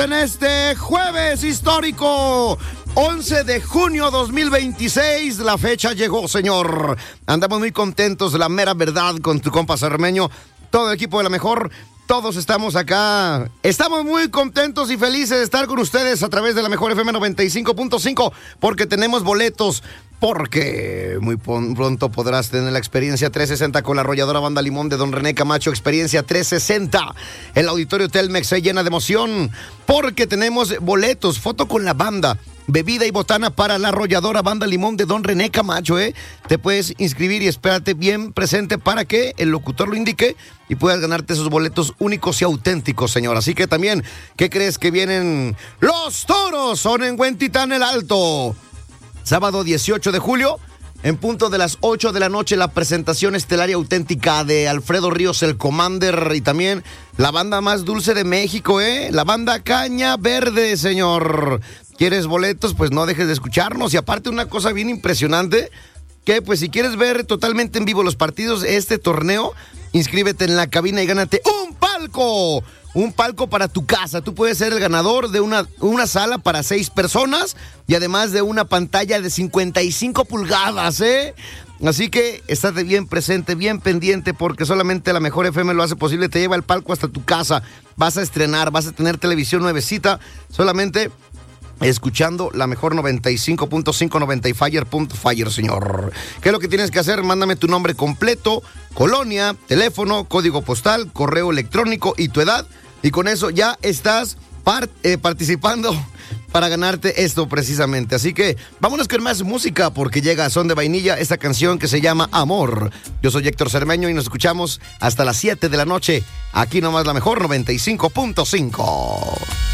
en este jueves histórico, 11 de junio 2026. La fecha llegó, señor. Andamos muy contentos, la mera verdad, con tu compa Cermeño. Todo el equipo de La Mejor, todos estamos acá. Estamos muy contentos y felices de estar con ustedes a través de La Mejor FM 95.5, porque tenemos boletos. Porque muy pronto podrás tener la experiencia 360 con la arrolladora Banda Limón de Don René Camacho. Experiencia 360. El auditorio Telmex se llena de emoción porque tenemos boletos, foto con la banda, bebida y botana para la arrolladora Banda Limón de Don René Camacho, Te puedes inscribir y espérate bien presente para que el locutor lo indique y puedas ganarte esos boletos únicos y auténticos, señor. Así que también, ¿qué crees que vienen? Los toros son en Huentitán el Alto. Sábado 18 de julio, en punto de las 8 de la noche, la presentación estelar y auténtica de Alfredo Ríos, el Commander, y también la banda más dulce de México, la banda Caña Verde, señor. ¿Quieres boletos? Pues no dejes de escucharnos. Y aparte, una cosa bien impresionante, que pues si quieres ver totalmente en vivo los partidos de este torneo, inscríbete en la cabina y gánate un palco. Un palco para tu casa. Tú puedes ser el ganador de una sala para 6 personas y además de una pantalla de 55 pulgadas, Así que estate bien presente, bien pendiente, porque solamente La Mejor FM lo hace posible. Te lleva el palco hasta tu casa. Vas a estrenar, vas a tener televisión nuevecita, solamente escuchando La Mejor 95.5, 95fire.fire, señor. ¿Qué es lo que tienes que hacer? Mándame tu nombre completo, colonia, teléfono, código postal, correo electrónico y tu edad. Y con eso ya estás participando para ganarte esto precisamente. Así que vámonos con más música, porque llega Son de Vainilla, esta canción que se llama Amor. Yo soy Héctor Cermeño y nos escuchamos hasta las 7 de la noche. Aquí nomás La Mejor 95.5.